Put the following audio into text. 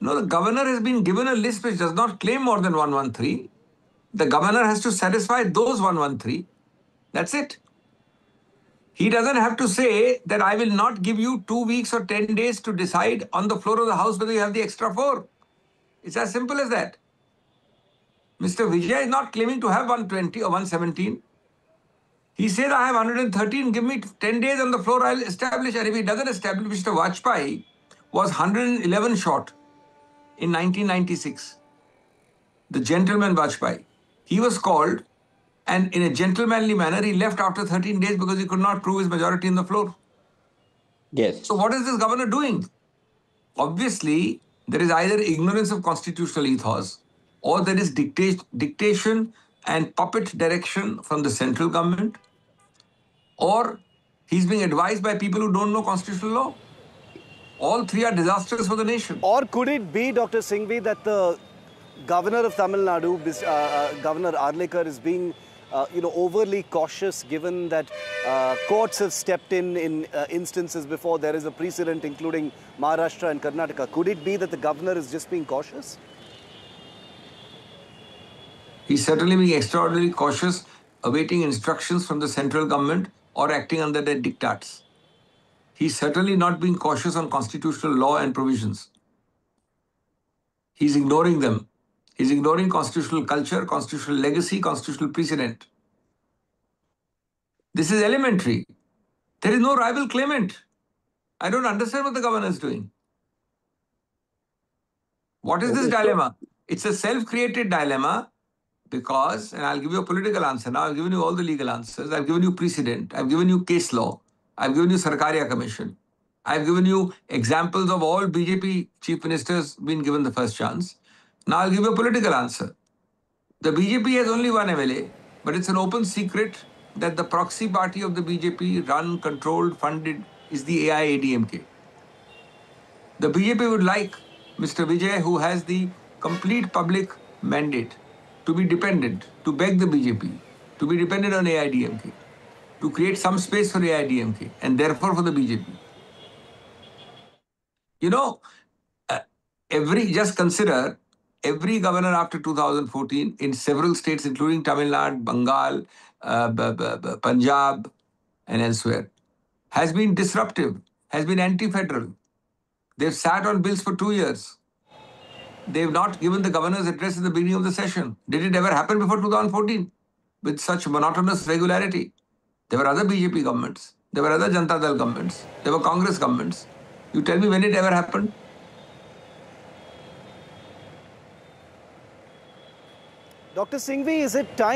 No, the governor has been given a list which does not claim more than 113. The governor has to satisfy those 113. That's it. He doesn't have to say that I will not give you 2 weeks or 10 days to decide on the floor of the house whether you have the extra 4. It's as simple as that. Mr. Vijay is not claiming to have 120 or 117. He says, I have 113, give me 10 days on the floor, I'll establish. And if he doesn't establish, Mr. Vajpayee was 111 short in 1996. The gentleman Vajpayee. He was called, and in a gentlemanly manner, he left after 13 days because he could not prove his majority in the floor. Yes. So what is this governor doing? Obviously, there is either ignorance of constitutional ethos or there is dictation and puppet direction from the central government, or he's being advised by people who don't know constitutional law. All three are disastrous for the nation. Or could it be, Dr. Singhvi, that the governor of Tamil Nadu, Governor Arlekar, is being overly cautious, given that courts have stepped in instances before? There is a precedent, including Maharashtra and Karnataka. Could it be that the governor is just being cautious? He's certainly being extraordinarily cautious, awaiting instructions from the central government or acting under their diktats. He's certainly not being cautious on constitutional law and provisions. He's ignoring them. He's ignoring constitutional culture, constitutional legacy, constitutional precedent. This is elementary. There is no rival claimant. I don't understand what the governor is doing. What is this dilemma? It's a self-created dilemma because, and I'll give you a political answer now, I've given you all the legal answers, I've given you precedent, I've given you case law, I've given you Sarkaria Commission, I've given you examples of all BJP chief ministers being given the first chance. Now I'll give you a political answer. The BJP has only one MLA, but it's an open secret that the proxy party of the BJP, run, controlled, funded, is the AIADMK. The BJP would like Mr. Vijay, who has the complete public mandate, to be dependent, to beg the BJP, to be dependent on AIADMK, to create some space for AIADMK and therefore for the BJP. You know, just consider every governor after 2014 in several states, including Tamil Nadu, Bengal, Punjab, and elsewhere, has been disruptive, has been anti-federal. They've sat on bills for 2 years. They've not given the governor's address at the beginning of the session. Did it ever happen before 2014 with such monotonous regularity? There were other BJP governments. There were other Janata Dal governments. There were Congress governments. You tell me when it ever happened? Dr. Singhvi, is it time?